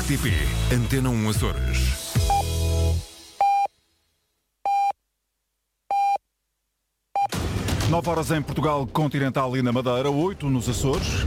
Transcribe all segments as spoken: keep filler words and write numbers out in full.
R T P Antena um Açores. nove horas em Portugal continental e na Madeira, oito nos Açores.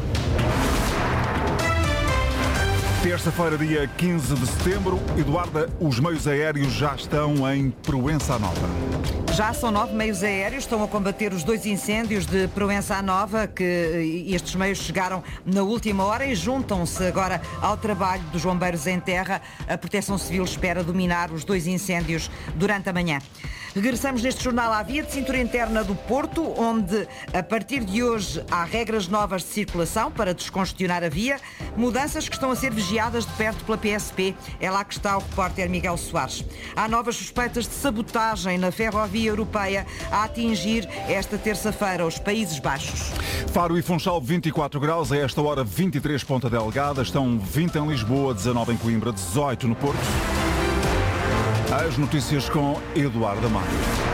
Terça-feira, dia quinze de setembro. Eduarda, os meios aéreos já estão em Proença Nova. Já são nove meios aéreos, estão a combater os dois incêndios de Proença Nova, que estes meios chegaram na última hora e juntam-se agora ao trabalho dos bombeiros em terra. A Proteção Civil espera dominar os dois incêndios durante a manhã. Regressamos neste jornal à via de cintura interna do Porto, onde a partir de hoje há regras novas de circulação para descongestionar a via, mudanças que estão a ser vigiadas de perto pela P S P. É lá que está o repórter Miguel Soares. Há novas suspeitas de sabotagem na ferrovia europeia a atingir esta terça-feira os Países Baixos. Faro e Funchal, vinte e quatro graus, a esta hora vinte e três Ponta Delgada, estão vinte em Lisboa, dezanove em Coimbra, dezoito no Porto. As notícias com Eduardo Maia.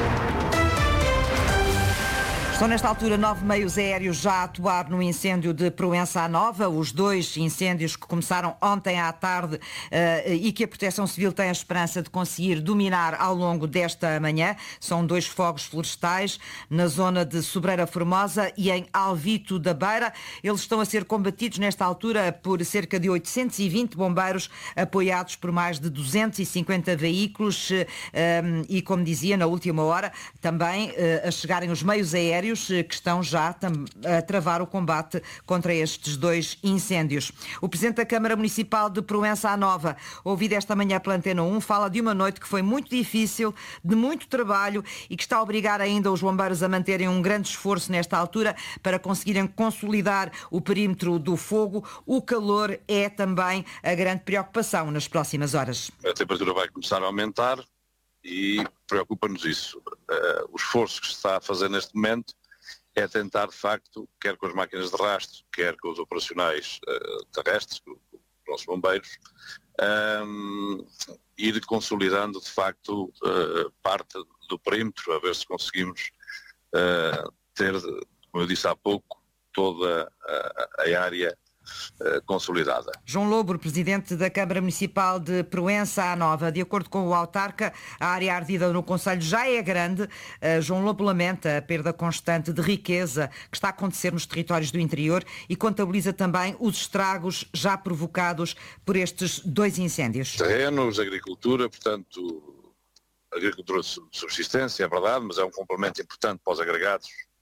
Estão nesta altura nove meios aéreos já a atuar no incêndio de Proença Nova, os dois incêndios que começaram ontem à tarde uh, e que a Proteção Civil tem a esperança de conseguir dominar ao longo desta manhã. São dois fogos florestais na zona de Sobreira Formosa e em Alvito da Beira. Eles estão a ser combatidos nesta altura por cerca de oitocentos e vinte bombeiros, apoiados por mais de duzentos e cinquenta veículos uh, um, e, como dizia, na última hora também uh, a chegarem os meios aéreos que estão já a travar o combate contra estes dois incêndios. O Presidente da Câmara Municipal de Proença Nova, ouvido esta manhã pela Antena um, fala de uma noite que foi muito difícil, de muito trabalho e que está a obrigar ainda os bombeiros a manterem um grande esforço nesta altura para conseguirem consolidar o perímetro do fogo. O calor é também a grande preocupação nas próximas horas. A temperatura vai começar a aumentar e preocupa-nos isso. Uh, o esforço que se está a fazer neste momento é tentar, de facto, quer com as máquinas de rastro, quer com os operacionais uh, terrestres, com, com os nossos bombeiros, um, ir consolidando, de facto, uh, parte do perímetro, a ver se conseguimos uh, ter, como eu disse há pouco, toda a, a área Uh, consolidada. João Lobo, Presidente da Câmara Municipal de Proença Nova. De acordo com o autarca, a área ardida no concelho já é grande. Uh, João Lobo lamenta a perda constante de riqueza que está a acontecer nos territórios do interior e contabiliza também os estragos já provocados por estes dois incêndios. Terrenos, agricultura, portanto, agricultura de subsistência, é verdade, mas é um complemento importante para os agregados